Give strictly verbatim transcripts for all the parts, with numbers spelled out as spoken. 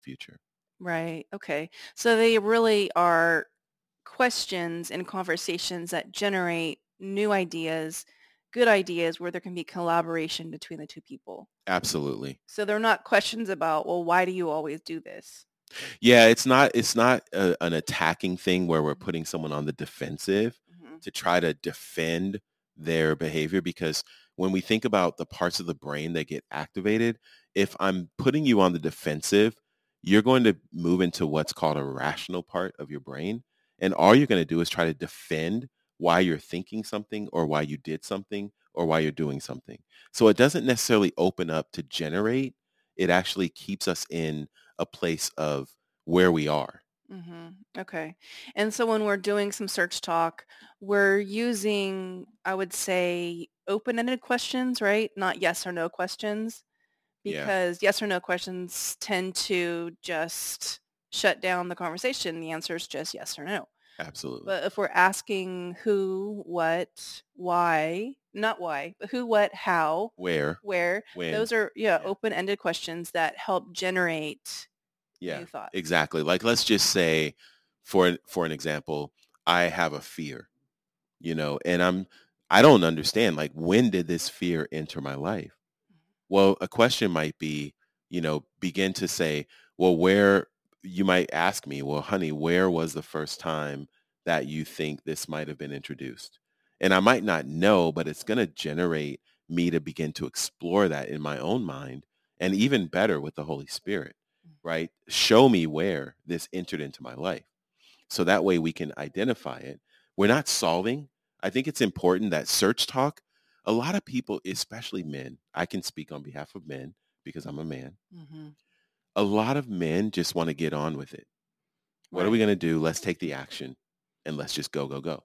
future. Right. Okay. So they really are questions and conversations that generate new ideas, good ideas where there can be collaboration between the two people. Absolutely. So they're not questions about, well, why do you always do this? Yeah, it's not it's not a, an attacking thing where we're putting someone on the defensive Hmm. to try to defend their behavior, because when we think about the parts of the brain that get activated, if I'm putting you on the defensive, you're going to move into what's called a rational part of your brain. And all you're going to do is try to defend why you're thinking something or why you did something or why you're doing something. So it doesn't necessarily open up to generate. It actually keeps us in a place of where we are. Hmm. Okay. And so when we're doing some search talk, we're using, I would say, open-ended questions, right? Not yes or no questions, Yeah, because yes or no questions tend to just shut down the conversation. The answer is just yes or no. absolutely. But if we're asking who, what, why, not why, but who, what, how, Where, where, when, those are, yeah, yeah, open-ended questions that help generate yeah, new thoughts. exactly. Like, let's just say, for an- for an example, I have a fear, you know, and I'm I don't understand, like, when did this fear enter my life? Well, a question might be, you know, begin to say, well, where you might ask me, well, honey, where was the first time that you think this might have been introduced? And I might not know, but it's going to generate me to begin to explore that in my own mind, and even better with the Holy Spirit, right? Show me where this entered into my life. So that way we can identify it. We're not solving. I think it's important that search talk, a lot of people, especially men, I can speak on behalf of men because I'm a man. Mm-hmm. A lot of men just want to get on with it. What are we Right. going to do? Let's take the action and let's just go, go, go.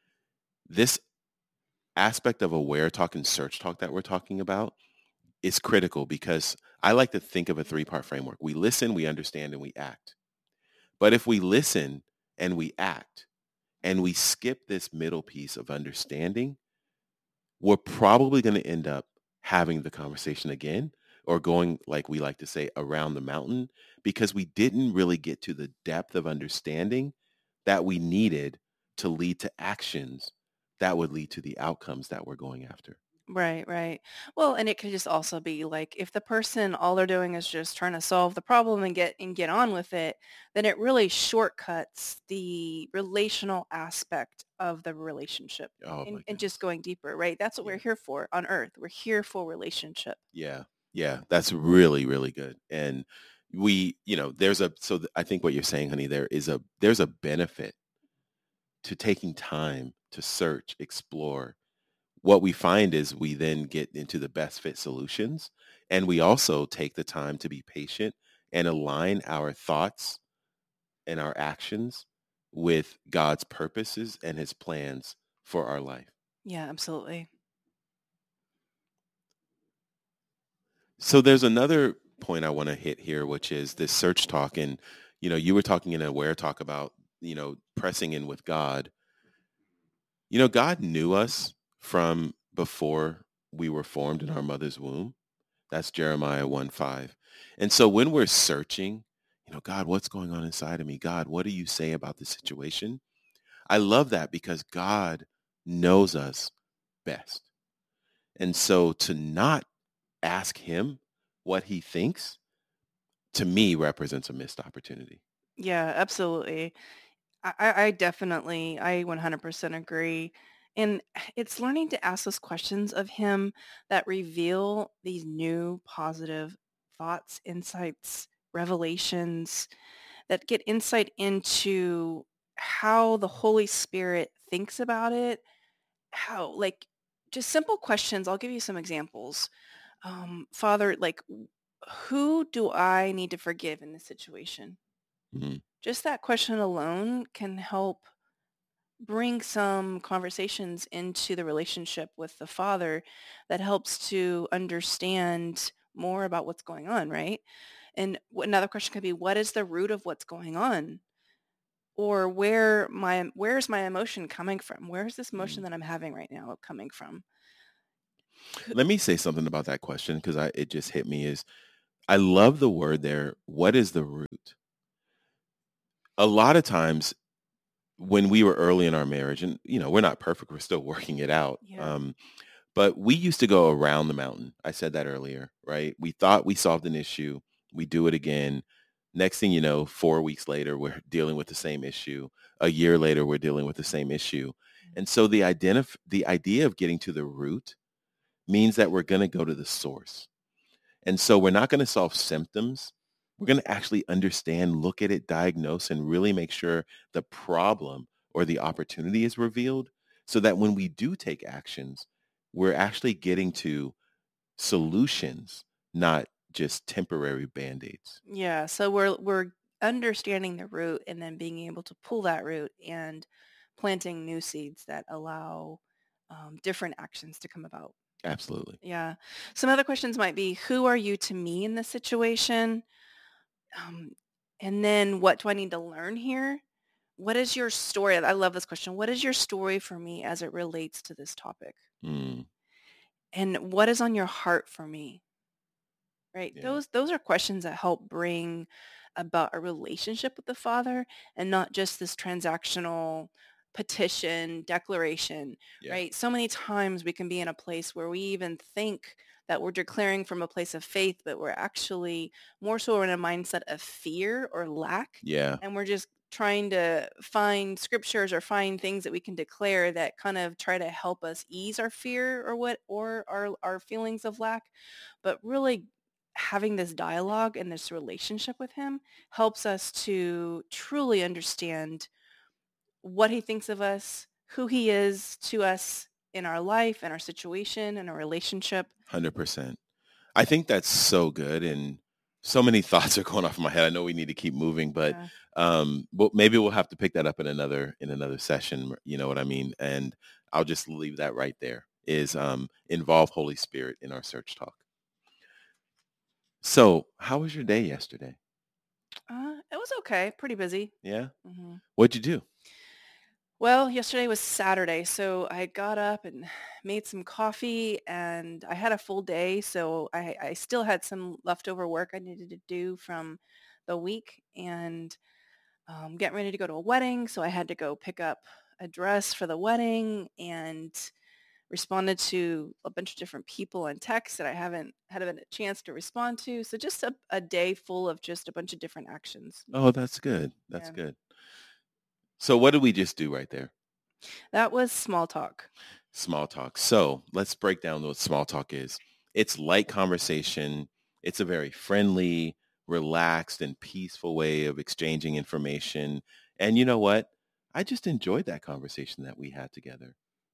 This aspect of aware talk and search talk that we're talking about is critical, because I like to think of a three-part framework. We listen, we understand, and we act. But if we listen and we act and we skip this middle piece of understanding, we're probably going to end up having the conversation again, or going, like we like to say, around the mountain, because we didn't really get to the depth of understanding that we needed to lead to actions that would lead to the outcomes that we're going after. Right, right. Well, and it could just also be like if the person all they're doing is just trying to solve the problem and get and get on with it, then it really shortcuts the relational aspect of the relationship Oh and, my and just goodness. going deeper, right? That's what we're Yeah. here for on earth. We're here for relationship. Yeah. Yeah. That's really, really good. And we, you know, there's a, so th- I think what you're saying, honey, there is a, there's a benefit to taking time to search, explore. What we find is we then get into the best fit solutions. And we also take the time to be patient and align our thoughts and our actions with God's purposes and his plans for our life. Yeah, absolutely. So there's another point I want to hit here, which is this search talk. And, you know, you were talking in Aware Talk about, you know, pressing in with God. You know, God knew us from before we were formed in our mother's womb. That's Jeremiah one five. And so when we're searching, you know, God, what's going on inside of me? God, what do you say about this situation? I love that, because God knows us best. And so to not ask him what he thinks, to me, represents a missed opportunity. Yeah, absolutely. I, I I definitely, I one hundred percent agree. And it's learning to ask those questions of him that reveal these new positive thoughts, insights, revelations that get insight into how the Holy Spirit thinks about it, how, like, just simple questions. I'll give you some examples. Um, Father, like, who do I need to forgive in this situation? Mhm. Just that question alone can help bring some conversations into the relationship with the father that helps to understand more about what's going on, right? And wh- another question could be, what is the root of what's going on? Or where my where's my emotion coming from? Where's this emotion Mm. that I'm having right now coming from? Let me say something about that question, because I it just hit me is I love the word there. What is the root? A lot of times when we were early in our marriage, and, you know, we're not perfect, we're still working it out. Yeah. Um, but we used to go around the mountain. I said that earlier, right? We thought we solved an issue. We do it again. Next thing you know, four weeks later, we're dealing with the same issue. A year later, we're dealing with the same issue. And so the identif- the idea of getting to the root means that we're going to go to the source. And so we're not going to solve symptoms. We're going to actually understand, look at it, diagnose, and really make sure the problem or the opportunity is revealed so that when we do take actions, we're actually getting to solutions, not just temporary band-aids. Yeah. So we're we're understanding the root and then being able to pull that root and planting new seeds that allow um, different actions to come about. Absolutely. Yeah. Some other questions might be, who are you to me in this situation? Um, and then what do I need to learn here? What is your story? I love this question. What is your story for me as it relates to this topic? Mm, And what is on your heart for me? Right? yeah. Those those are questions that help bring about a relationship with the Father and not just this transactional petition declaration, Yeah. right? So many times we can be in a place where we even think that we're declaring from a place of faith, but we're actually more so in a mindset of fear or lack. Yeah. And we're just trying to find scriptures or find things that we can declare that kind of try to help us ease our fear or what or our, our feelings of lack. But really having this dialogue and this relationship with him helps us to truly understand what he thinks of us, who he is to us in our life and our situation and our relationship. one hundred percent. I think that's so good. And so many thoughts are going off in my head. I know we need to keep moving, but Yeah. um, but maybe we'll have to pick that up in another in another session. You know what I mean? And I'll just leave that right there. Is um, involve Holy Spirit in our search talk. So, how was your day yesterday? Uh, it was okay. Pretty busy. Yeah. hmm What'd you do? Well, yesterday was Saturday, so I got up and made some coffee, and I had a full day, so I, I still had some leftover work I needed to do from the week, and um, getting ready to go to a wedding, so I had to go pick up a dress for the wedding and responded to a bunch of different people and texts that I haven't had a chance to respond to. So just a, a day full of just a bunch of different actions. Oh, that's good. That's Yeah. good. So, what did we just do right there? That was small talk. Small talk. So, let's break down what small talk is. It's light conversation. It's a very friendly, relaxed, and peaceful way of exchanging information. And you know what? I just enjoyed that conversation that we had together.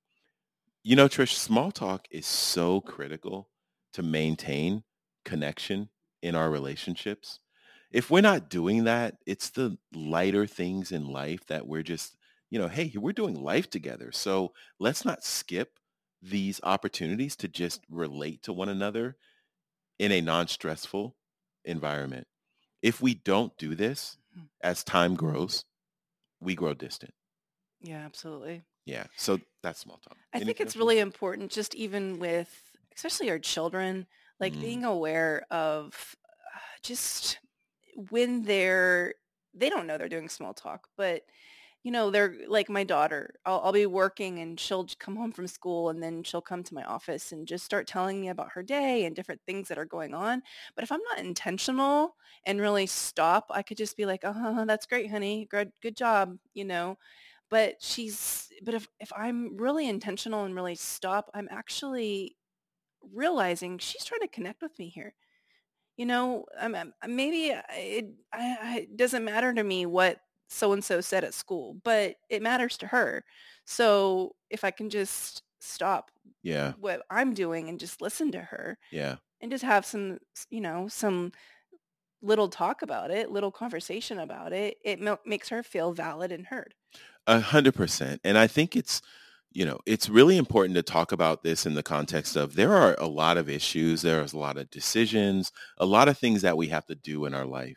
You know, Trish, small talk is so critical to maintain connection in our relationships. If we're not doing that, it's the lighter things in life that we're just, you know, hey, we're doing life together. So let's not skip these opportunities to just relate to one another in a non-stressful environment. If we don't do this, Mhm. as time grows, we grow distant. Yeah, absolutely. Yeah. So that's small talk. I think Anything it's else you want really to important, just even with, especially our children, say? like Mm, being aware of uh, just when they're, they don't know they're doing small talk, but you know, they're like my daughter. I'll, I'll be working and she'll j- come home from school and then she'll come to my office and just start telling me about her day and different things that are going on. But if I'm not intentional and really stop, I could just be like, oh, that's great, honey. Good, good job, you know. But she's, but if, if I'm really intentional and really stop, I'm actually realizing she's trying to connect with me here. You know, um, um, maybe I- it, I, I, it doesn't matter to me what so and so said at school, but it matters to her. So if I can just stop yeah. what I'm doing and just listen to her Yeah. and just have some, s- you know, some little talk about it, little conversation about it, it ma- makes her feel valid and heard. A hundred percent. And I think it's, you know, it's really important to talk about this in the context of there are a lot of issues. There's a lot of decisions, a lot of things that we have to do in our life.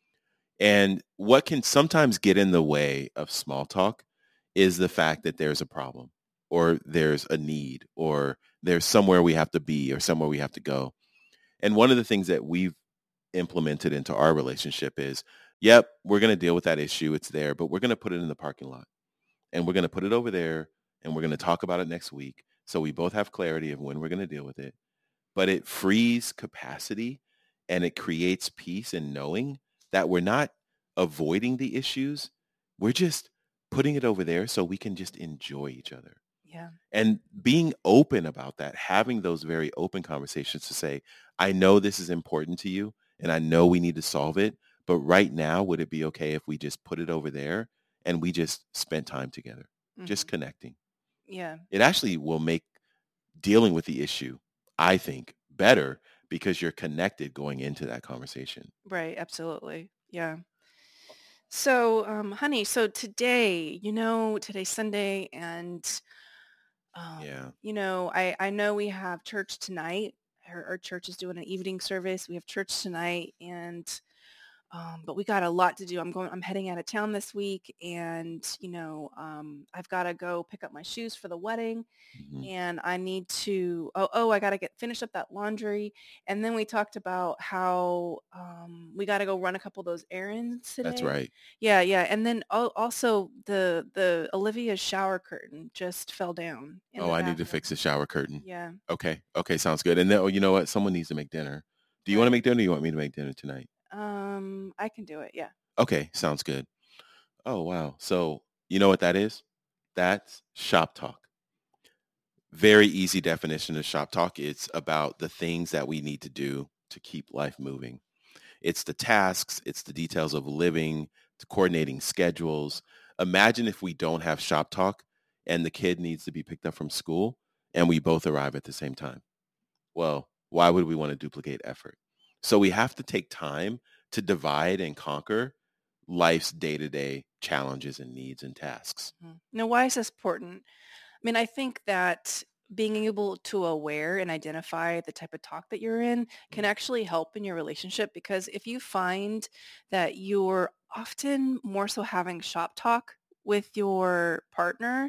And what can sometimes get in the way of small talk is the fact that there's a problem or there's a need or there's somewhere we have to be or somewhere we have to go. And one of the things that we've implemented into our relationship is, yep, we're going to deal with that issue. It's there, but we're going to put it in the parking lot and we're going to put it over there and we're going to talk about it next week. So we both have clarity of when we're going to deal with it. But it frees capacity and it creates peace in knowing that we're not avoiding the issues. We're just putting it over there so we can just enjoy each other. Yeah. And being open about that, having those very open conversations to say, I know this is important to you and I know we need to solve it. But right now, would it be okay if we just put it over there and we just spent time together, mm-hmm. just connecting? Yeah. It actually will make dealing with the issue, I think, better because you're connected going into that conversation. Right. Absolutely. Yeah. So, um, honey, so today, you know, today's Sunday and, um, yeah, you know, I, I know we have church tonight. Our, our church is doing an evening service. We have church tonight and Um, but we got a lot to do. I'm going, I'm heading out of town this week and, you know, um, I've got to go pick up my shoes for the wedding mm-hmm. and I need to, oh, oh, I got to get, finish up that laundry. And then we talked about how, um, we got to go run a couple of those errands today. That's right. Yeah. Yeah. And then al- also the, the Olivia's shower curtain just fell down. in Oh, the I need to bathroom. fix the shower curtain. Yeah. Okay. Okay. Sounds good. And then, oh, you know what? Someone needs to make dinner. Do you want to make dinner or you want me to make dinner tonight? Um, I can do it. Yeah. Okay. Sounds good. Oh, wow. So you know what that is? That's shop talk. Very easy definition of shop talk. It's about the things that we need to do to keep life moving. It's the tasks. It's the details of living, to coordinating schedules. Imagine if we don't have shop talk and the kid needs to be picked up from school and we both arrive at the same time. Well, why would we want to duplicate effort? So we have to take time to divide and conquer life's day-to-day challenges and needs and tasks. Mm-hmm. Now, why is this important? I mean, I think that being able to aware and identify the type of talk that you're in can actually help in your relationship, because if you find that you're often more so having shop talk with your partner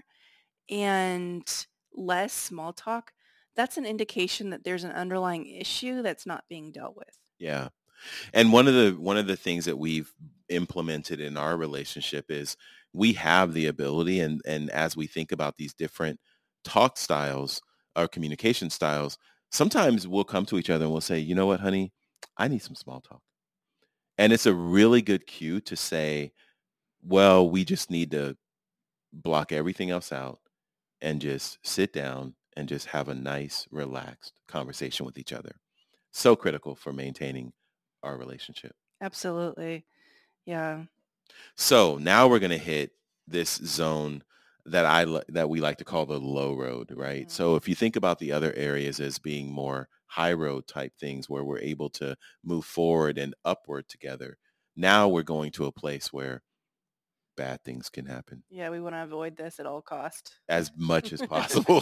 and less small talk, that's an indication that there's an underlying issue that's not being dealt with. Yeah. And one of the one of the things that we've implemented in our relationship is we have the ability, and and as we think about these different talk styles or communication styles, sometimes we'll come to each other and we'll say, you know what, honey, I need some small talk. And it's a really good cue to say, well, we just need to block everything else out and just sit down and just have a nice, relaxed conversation with each other. So critical for maintaining our relationship. Absolutely. Yeah. So now we're going to hit this zone that I that we like to call the low road, right? Mm-hmm. So if you think about the other areas as being more high road type things where we're able to move forward and upward together, now we're going to a place where bad things can happen. Yeah, we want to avoid this at all costs. As much as possible.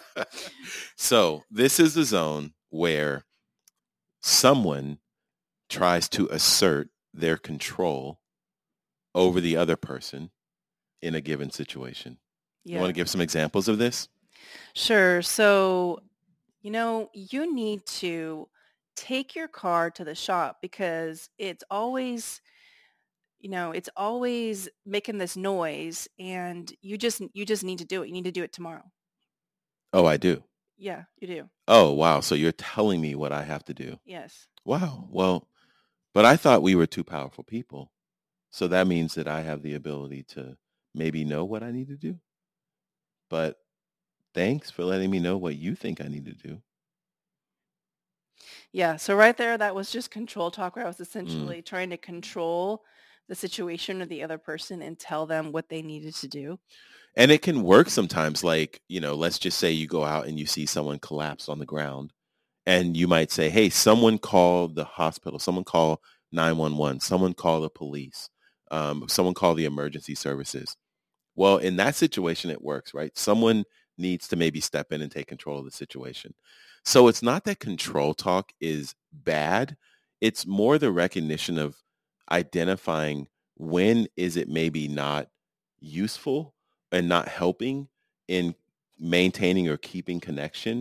So this is the zone where someone tries to assert their control over the other person in a given situation. Yeah. You want to give some examples of this? Sure. So, you know, you need to take your car to the shop because it's always, you know, it's always making this noise and you just, you just need to do it. You need to do it tomorrow. Oh, I do. Yeah, you do. Oh, wow. So you're telling me what I have to do. Yes. Wow. Well, but I thought we were two powerful people. So that means that I have the ability to maybe know what I need to do. But thanks for letting me know what you think I need to do. Yeah. So right there, that was just control talk, where I was essentially mm. trying to control the situation of the other person and tell them what they needed to do. And it can work sometimes. Like, you know, let's just say you go out and you see someone collapse on the ground and you might say, hey, someone call the hospital, someone call nine one one, someone call the police, um, someone call the emergency services. Well, in that situation, it works, right? Someone needs to maybe step in and take control of the situation. So it's not that control talk is bad. It's more the recognition of identifying when is it maybe not useful and not helping in maintaining or keeping connection,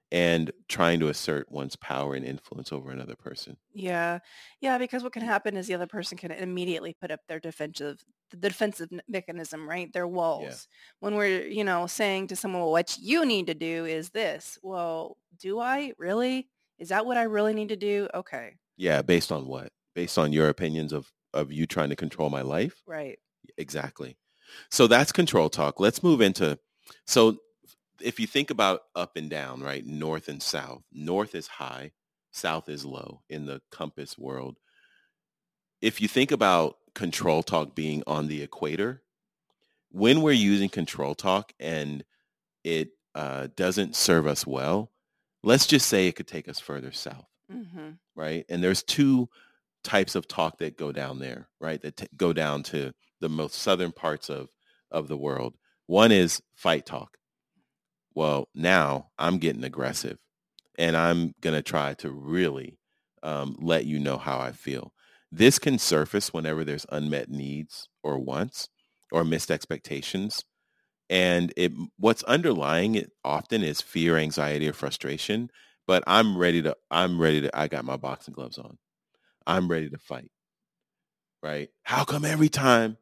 and trying to assert one's power and influence over another person. Yeah. Yeah, because what can happen is the other person can immediately put up their defensive the defensive n- mechanism, right? Their Yeah. walls. When we're, you know, saying to someone, well, what you need to do is this. Well, do I really? Is that what I really need to do? Okay. Yeah. Based on what? Based on your opinions of, of you trying to control my life? Right. Exactly. So that's control talk. Let's move into, so if you think about up and down, right? North and south, north is high, south is low in the compass world. If you think about control talk being on the equator, when we're using control talk and it uh, doesn't serve us well, let's just say it could take us further south, Mm-hmm. right? And there's two types of talk that go down there, right? That t- go down to the most southern parts of of the world. One is fight talk. Well, now I'm getting aggressive, and I'm gonna try to really um, let you know how I feel. This can surface whenever there's unmet needs or wants or missed expectations, and it what's underlying it often is fear, anxiety, or frustration. But I'm ready to. I'm ready to. I got my boxing gloves on. I'm ready to fight. Right? How come every time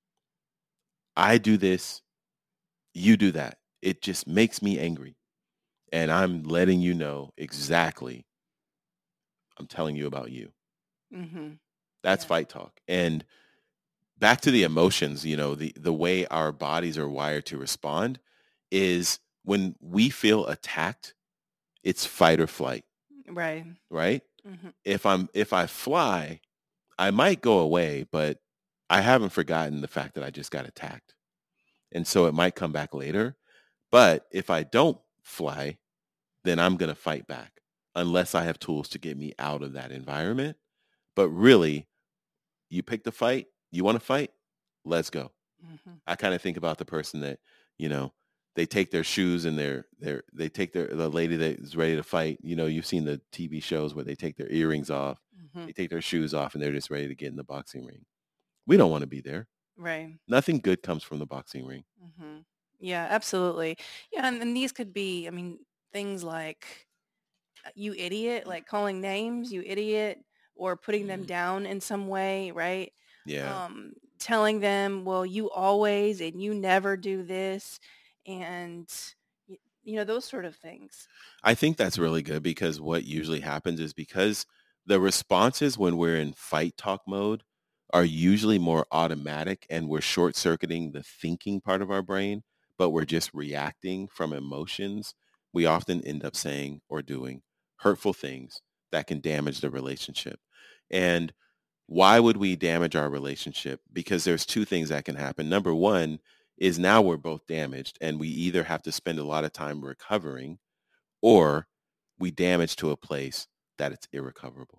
I do this, you do that? It just makes me angry. And I'm letting you know exactly. I'm telling you about you. Mm-hmm. That's Yeah. fight talk. And back to the emotions, you know, the, the way our bodies are wired to respond is when we feel attacked, it's fight or flight, Right. right? Mm-hmm. If I'm if I fly, I might go away, but I haven't forgotten the fact that I just got attacked. And so it might come back later. But if I don't fly, then I'm going to fight back unless I have tools to get me out of that environment. But really, you pick the fight, you want to fight, let's go. Mm-hmm. I kind of think about the person that, you know, they take their shoes and they're, they're, they take their, the lady that is ready to fight. You know, you've seen the T V shows where they take their earrings off, Mm-hmm. they take their shoes off and they're just ready to get in the boxing ring. We don't want to be there. Right. Nothing good comes from the boxing ring. Mm-hmm. Yeah, absolutely. Yeah, and, and these could be, I mean, things like uh, you idiot, like calling names, you idiot, or putting them Mm, down in some way, right? yeah. Um, telling them, well, you always and you never do this, and y- you know those sort of things. I think that's really good because what usually happens is because the responses when we're in fight talk mode are usually more automatic and we're short circuiting the thinking part of our brain, but we're just reacting from emotions. We often end up saying or doing hurtful things that can damage the relationship. And why would we damage our relationship? Because there's two things that can happen. Number one is now we're both damaged and we either have to spend a lot of time recovering or we damage to a place that it's irrecoverable.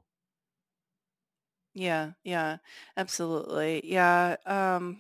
Yeah, yeah, absolutely. Yeah. Um,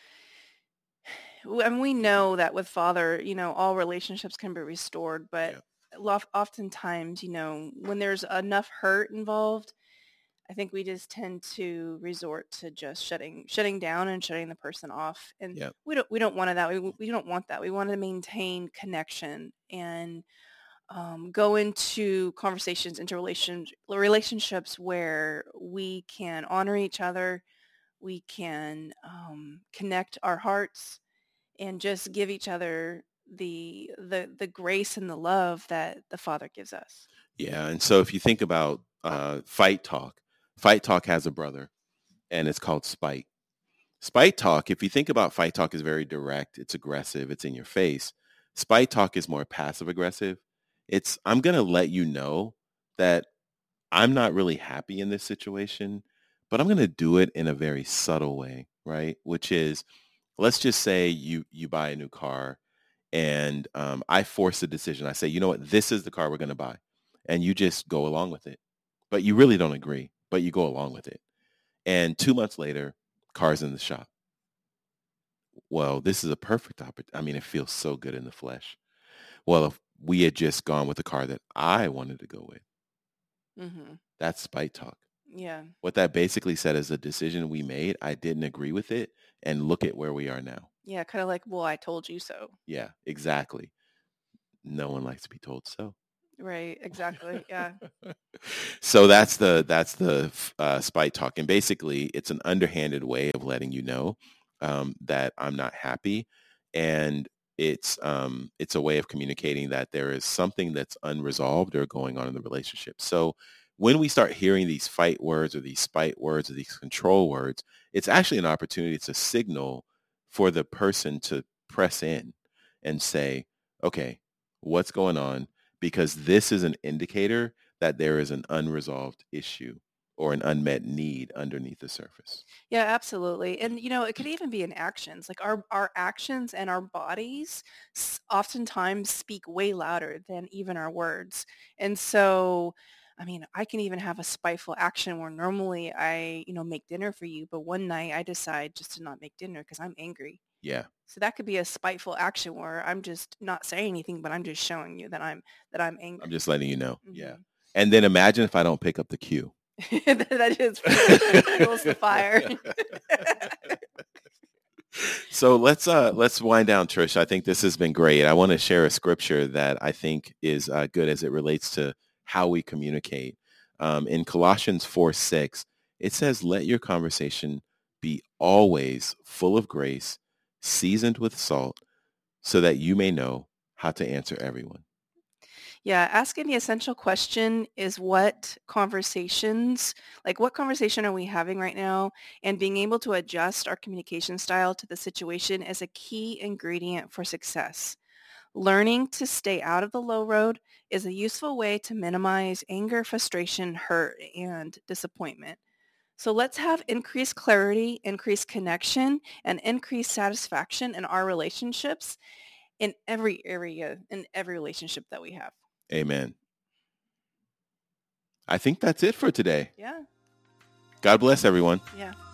w- and we know that with Father, you know, all relationships can be restored, but Yeah. lof- oftentimes, you know, when there's enough hurt involved, I think we just tend to resort to just shutting shutting down and shutting the person off. And Yeah. we don't we don't want that. We we don't want that. We want to maintain connection and um, go into conversations, into relation, relationships where we can honor each other, we can um, connect our hearts, and just give each other the the the grace and the love that the Father gives us. Yeah. And so if you think about uh, fight talk, fight talk has a brother and it's called spite. Spite talk, if you think about fight talk is very direct, it's aggressive, it's in your face. Spite talk is more passive aggressive. It's, I'm going to let you know that I'm not really happy in this situation, but I'm going to do it in a very subtle way, right? Which is, let's just say you you buy a new car and um, I force a decision. I say, you know what, this is the car we're going to buy. And you just go along with it. But you really don't agree, but you go along with it. And two months later, car's in the shop. Well, this is a perfect opportunity. I mean, it feels so good in the flesh. Well, if we had just gone with the car that I wanted to go with, Hmm. that's spite talk. Yeah. What that basically said is a decision we made. I didn't agree with it. And look at where we are now. Yeah. Kind of like, well, I told you so. Yeah, exactly. No one likes to be told so. Right. Exactly. Yeah. So that's the that's the uh, spite talk, and basically it's an underhanded way of letting you know um, that I'm not happy, and it's um, it's a way of communicating that there is something that's unresolved or going on in the relationship. So when we start hearing these fight words or these spite words or these control words, it's actually an opportunity to signal for the person to press in and say, okay, what's going on? Because this is an indicator that there is an unresolved issue or an unmet need underneath the surface. Yeah, absolutely. And you know, it could even be in actions. Like our our actions and our bodies s- oftentimes speak way louder than even our words. And so, I mean, I can even have a spiteful action where normally I, you know, make dinner for you, but one night I decide just to not make dinner because I'm angry. Yeah, So that could be a spiteful action where I'm just not saying anything, but I'm just showing you that I'm that I'm I'm angry. just letting you know. Yeah. Hmm. And then imagine if I don't pick up the cue. That just fuels the fire. So let's uh let's wind down, Trish. I think this has been great. I want to share a scripture that I think is uh, good as it relates to how we communicate. Um, in Colossians four six, it says, "Let your conversation be always full of grace, seasoned with salt, so that you may know how to answer everyone." Yeah, asking the essential question is what conversations, like what conversation are we having right now? And being able to adjust our communication style to the situation is a key ingredient for success. Learning to stay out of the low road is a useful way to minimize anger, frustration, hurt, and disappointment. So let's have increased clarity, increased connection, and increased satisfaction in our relationships in every area, in every relationship that we have. Amen. I think that's it for today. Yeah. God bless everyone. Yeah.